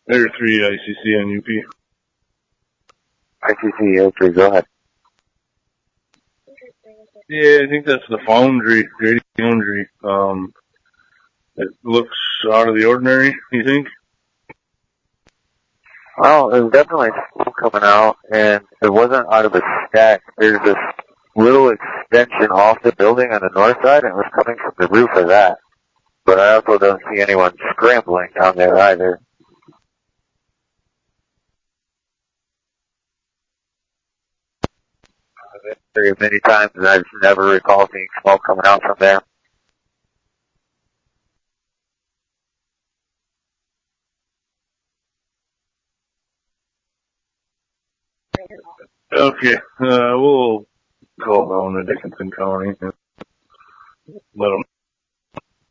Area 3 ICC on UP. ICC, okay, go ahead. Yeah, I think that's the foundry, Grady Foundry. It looks out of the ordinary, you think? Well, there's definitely smoke coming out, and it wasn't out of a stack. There's this little extension off the building on the north side, and it was coming from the roof of that. But I also don't see anyone scrambling down there either. I've been there many times, and I've never recall seeing smoke coming out from there. Okay, we'll call down to Dickinson County and let them